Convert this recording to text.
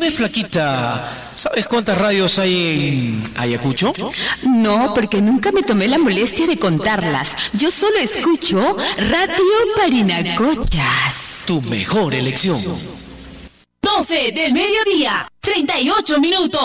Dime, flaquita, ¿sabes cuántas radios hay en Ayacucho? No, porque nunca me tomé la molestia de contarlas. Yo solo escucho Radio Parinacochas. Tu mejor elección. 12 del mediodía, 38 minutos.